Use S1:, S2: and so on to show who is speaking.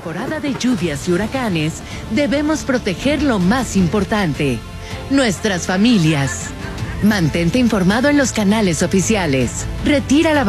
S1: temporada de lluvias y huracanes, debemos proteger lo más importante, nuestras familias. Mantente informado en los canales oficiales. Retira la